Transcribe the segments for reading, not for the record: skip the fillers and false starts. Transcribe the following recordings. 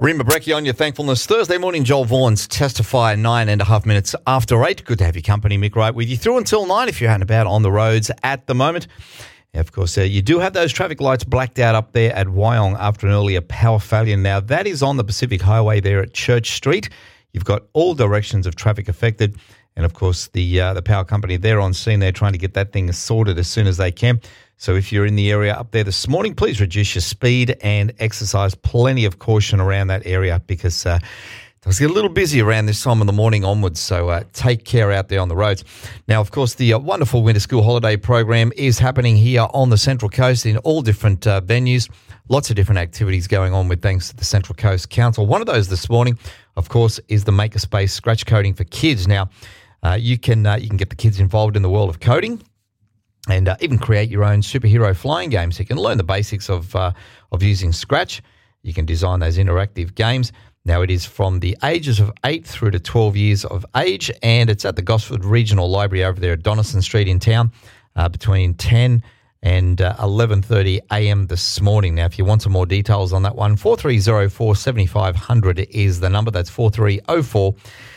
Rima Brecchi on your Thankfulness Thursday morning. Joel Vaughan's Testify 9.5 minutes after 8. Good to have your company, Mick Wright, with you through until 9 if you're out and about on the roads at the moment. Of course, you do have those traffic lights blacked out up there at Wyong after an earlier power failure. Now, that is on the Pacific Highway there at Church Street. You've got all directions of traffic affected. And, of course, the power company, they're on scene. They're trying to get that thing sorted as soon as they can. So if you're in the area up there this morning, please reduce your speed and exercise plenty of caution around that area because it does get a little busy around this time of the morning onwards. So take care out there on the roads. Now, of course, the wonderful winter school holiday program is happening here on the Central Coast in all different venues. Lots of different activities going on with thanks to the Central Coast Council. One of those this morning, of course, is the Makerspace Scratch Coding for Kids. Now, you can get the kids involved in the world of coding and even create your own superhero flying games. You can learn the basics of using Scratch. You can design those interactive games. Now, it is from the ages of 8 through to 12 years of age, and it's at the Gosford Regional Library over there at Donaldson Street in town between 10 and 11:30 a.m. this morning. Now, if you want some more details on that one, 4304 7500 is the number. That's 4304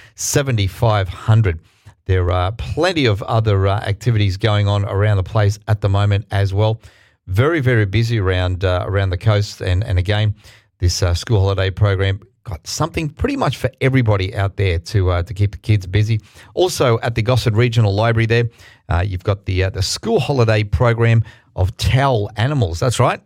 7500. There are plenty of other activities going on around the place at the moment as well. Very, very busy around the coast. And again, this school holiday program got something pretty much for everybody out there to keep the kids busy. Also at the Gosford Regional Library there, you've got the school holiday program of towel animals. That's right.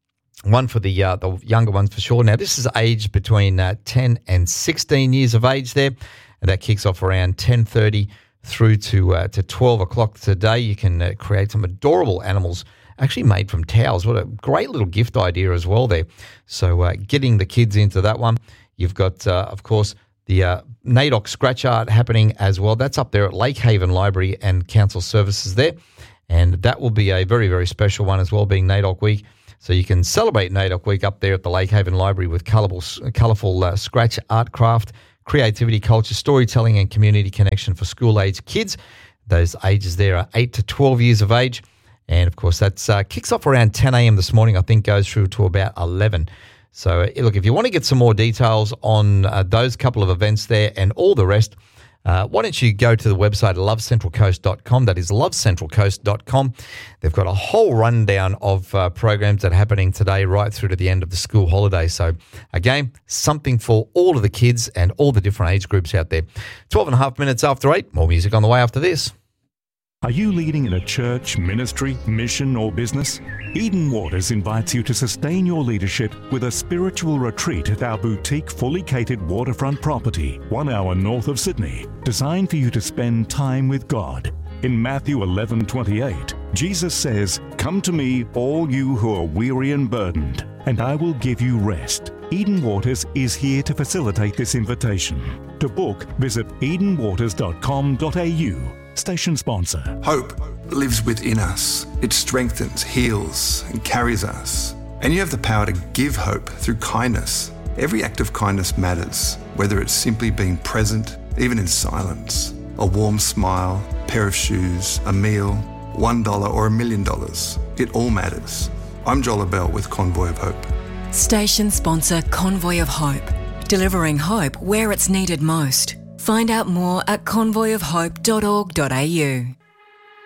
One for the younger ones for sure. Now, this is aged between 10 and 16 years of age there, and that kicks off around 10:30 through to 12 o'clock today. You can create some adorable animals actually made from towels. What a great little gift idea as well there. So getting the kids into that one. You've got, of course, the NAIDOC Scratch Art happening as well. That's up there at Lake Haven Library and Council Services there. And that will be a very, very special one as well, being NAIDOC Week. So you can celebrate NAIDOC Week up there at the Lake Haven Library with colourful scratch art craft, creativity, culture, storytelling and community connection for school-age kids. Those ages there are 8 to 12 years of age. And, of course, that kicks off around 10 a.m. this morning, I think goes through to about 11. So, look, if you want to get some more details on those couple of events there and all the rest, why don't you go to the website lovecentralcoast.com. That is lovecentralcoast.com. They've got a whole rundown of programs that are happening today right through to the end of the school holiday. So, again, something for all of the kids and all the different age groups out there. 12.5 minutes after 8. More music on the way after this. Are you leading in a church, ministry, mission, or business? Eden Waters invites you to sustain your leadership with a spiritual retreat at our boutique, fully catered waterfront property, 1 hour north of Sydney, designed for you to spend time with God. In Matthew 11:28, Jesus says, "Come to me, all you who are weary and burdened, and I will give you rest." Eden Waters is here to facilitate this invitation. To book, visit edenwaters.com.au. Station sponsor. Hope lives within us. It strengthens, heals, and carries us. And you have the power to give hope through kindness. Every act of kindness matters, whether it's simply being present, even in silence. A warm smile, a pair of shoes, a meal, $1 or $1 million. It all matters. I'm Joel Abell with Convoy of Hope. Station sponsor Convoy of Hope. Delivering hope where it's needed most. Find out more at convoyofhope.org.au.